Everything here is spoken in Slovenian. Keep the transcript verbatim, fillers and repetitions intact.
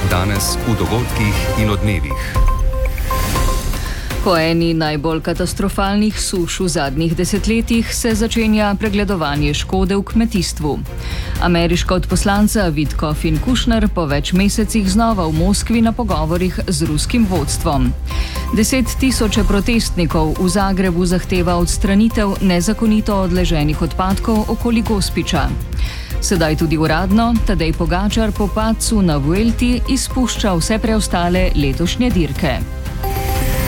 Danes v dogodkih in odmevih. Po eni najbolj katastrofalnih suš v zadnjih desetletjih se začenja pregledovanje škode v kmetijstvu. Ameriška odposlanca Witkoff in Kushner po več mesecih znova v Moskvi na pogovorih z ruskim vodstvom. Deset tisoče protestnikov v Zagrebu zahteva odstranitev nezakonito odleženih odpadkov okoli Gospića. Sedaj tudi uradno, Tadej Pogačar po padcu na Vuelti izpušča vse preostale letošnje dirke.